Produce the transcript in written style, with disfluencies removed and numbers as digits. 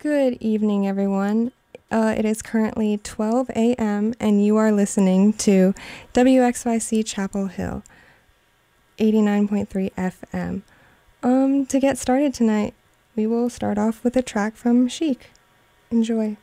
Good evening, everyone. It is currently 12 a.m., and you are listening to WXYC Chapel Hill, 89.3 FM. To get started tonight, we will start off with a track from Chic. Enjoy.